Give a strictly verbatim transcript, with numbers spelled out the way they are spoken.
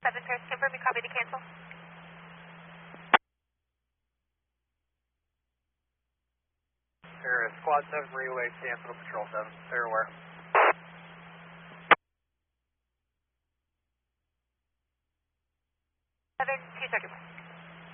seven Paris, confirm you copy to cancel. Paris, Squad seven relay, cancel to Patrol seven. They're aware. seven, two seconds.